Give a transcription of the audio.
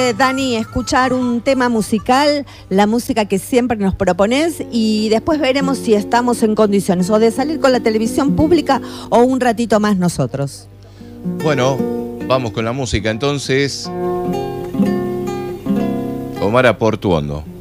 parece, Dani, escuchar un tema musical, la música que siempre nos propones, y después veremos si estamos en condiciones o de salir con la televisión pública o un ratito más nosotros? Bueno, vamos con la música entonces. Omar Portuondo.